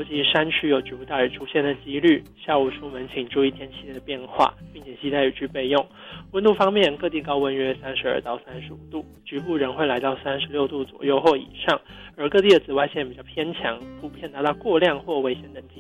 计山区有局部大雨出现的几率。下午出门请注意天气的变化，并且携带雨具备用。温度方面，各地高温约32到35度，局部仍会来到36度左右或以上，而各地的紫外线比较偏强，普遍达到过量或危险等级。